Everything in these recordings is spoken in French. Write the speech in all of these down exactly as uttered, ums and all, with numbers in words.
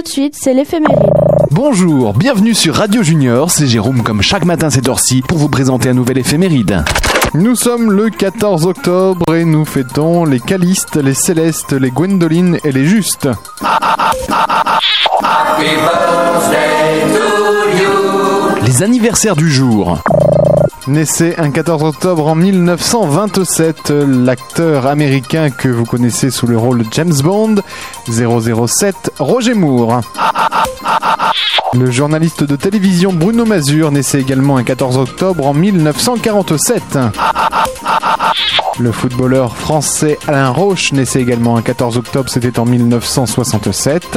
tout de suite, c'est l'éphéméride. Bonjour, bienvenue sur Radio Junior, c'est Jérôme comme chaque matin cette heure-ci pour vous présenter un nouvel éphéméride. Nous sommes le quatorze octobre et nous fêtons les Calistes, les Célestes, les Gwendoline et les Justes. Happy birthday to you. Les anniversaires du jour. Naissait un quatorze octobre en mille neuf cent vingt-sept, l'acteur américain que vous connaissez sous le rôle de James Bond, zéro zéro sept, Roger Moore. Le journaliste de télévision Bruno Mazur naissait également un quatorze octobre en mille neuf cent quarante-sept. Le footballeur français Alain Roche naissait également un quatorze octobre, c'était en mille neuf cent soixante-sept.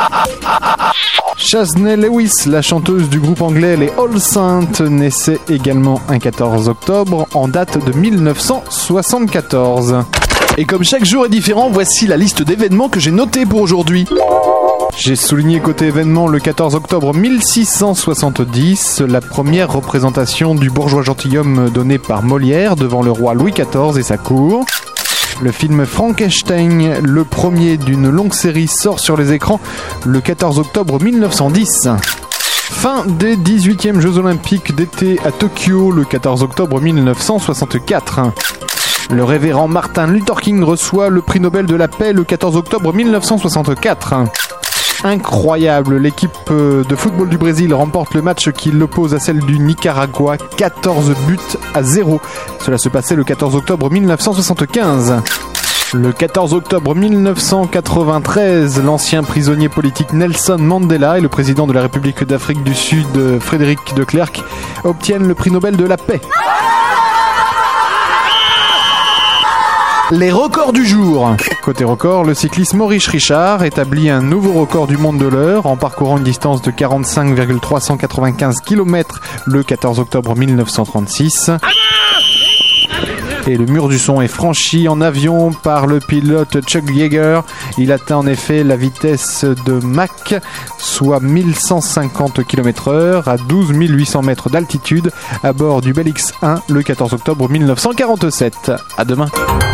Shaznay Lewis, la chanteuse du groupe anglais les All Saints, naissait également un quatorze octobre en date de mille neuf cent soixante-quatorze. Et comme chaque jour est différent, voici la liste d'événements que j'ai notés pour aujourd'hui. J'ai souligné côté événement le quatorze octobre mille six cent soixante-dix, la première représentation du bourgeois gentilhomme donnée par Molière devant le roi Louis quatorze et sa cour. Le film Frankenstein, le premier d'une longue série, sort sur les écrans le quatorze octobre mille neuf cent dix. Fin des dix-huitièmes Jeux Olympiques d'été à Tokyo le quatorze octobre mille neuf cent soixante-quatre. Le révérend Martin Luther King reçoit le prix Nobel de la paix le quatorze octobre mille neuf cent soixante-quatre. Incroyable, l'équipe de football du Brésil remporte le match qui l'oppose à celle du Nicaragua, quatorze buts à zéro. Cela se passait le quatorze octobre mille neuf cent soixante-quinze. Le quatorze octobre mille neuf cent quatre-vingt-treize, l'ancien prisonnier politique Nelson Mandela et le président de la République d'Afrique du Sud, Frédéric de Klerk, obtiennent le prix Nobel de la paix. Les records du jour. Côté record, le cycliste Maurice Richard établit un nouveau record du monde de l'heure en parcourant une distance de quarante-cinq virgule trois cent quatre-vingt-quinze kilomètres le quatorze octobre mille neuf cent trente-six. Et le mur du son est franchi en avion par le pilote Chuck Yeager. Il atteint en effet la vitesse de Mach, soit mille cent cinquante kilomètres heure à douze mille huit cents mètres d'altitude à bord du Bell X un le quatorze octobre mille neuf cent quarante-sept. À demain.